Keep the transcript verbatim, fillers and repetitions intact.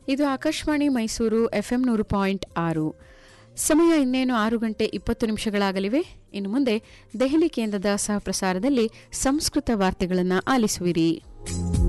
ಇದು ಆಕಾಶವಾಣಿ ಮೈಸೂರು ಎಫ್ಎಂ ನೂರು ಪಾಯಿಂಟ್ ಆರು. ಸಮಯ ಇನ್ನೇನು ಆರು ಗಂಟೆ ಇಪ್ಪತ್ತು ನಿಮಿಷಗಳಾಗಲಿವೆ. ಇನ್ನು ಮುಂದೆ ದೆಹಲಿ ಕೇಂದ್ರದ ಸಹಪ್ರಸಾರದಲ್ಲಿ ಸಂಸ್ಕೃತ ವಾರ್ತೆಗಳನ್ನು ಆಲಿಸುವಿರಿ.